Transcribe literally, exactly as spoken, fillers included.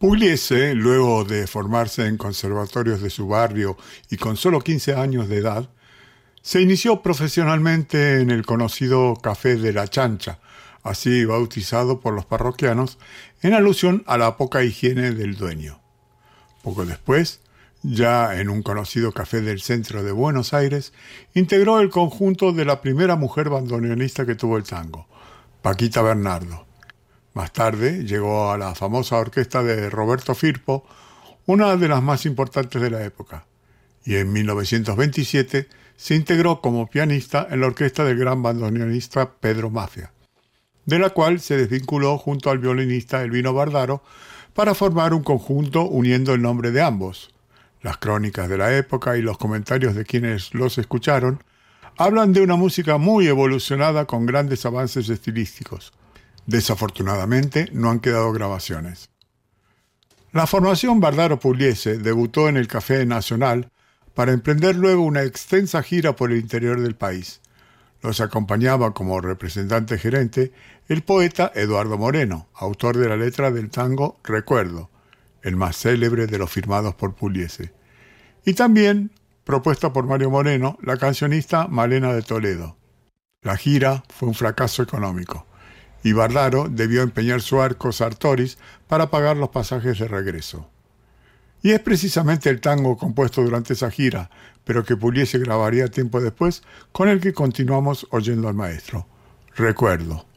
Pugliese, luego de formarse en conservatorios de su barrio y con solo quince años de edad, se inició profesionalmente en el conocido Café de la Chancha, así bautizado por los parroquianos, en alusión a la poca higiene del dueño. Poco después, ya en un conocido café del centro de Buenos Aires, integró el conjunto de la primera mujer bandoneonista que tuvo el tango, Paquita Bernardo. Más tarde llegó a la famosa orquesta de Roberto Firpo, una de las más importantes de la época, y en mil novecientos veintisiete se integró como pianista en la orquesta del gran bandoneonista Pedro Mafia, de la cual se desvinculó junto al violinista Elvino Bardaro para formar un conjunto uniendo el nombre de ambos. Las crónicas de la época y los comentarios de quienes los escucharon hablan de una música muy evolucionada con grandes avances estilísticos. Desafortunadamente, no han quedado grabaciones. La formación Bardaro-Pugliese debutó en el Café Nacional para emprender luego una extensa gira por el interior del país. Los acompañaba como representante gerente el poeta Eduardo Moreno, autor de la letra del tango Recuerdo, el más célebre de los firmados por Pugliese. Y también, propuesta por Mario Moreno, la cancionista Malena de Toledo. La gira fue un fracaso económico, y Bardaro debió empeñar su arco Sartoris para pagar los pasajes de regreso. Y es precisamente el tango compuesto durante esa gira, pero que Pugliese grabaría tiempo después, con el que continuamos oyendo al maestro. Recuerdo.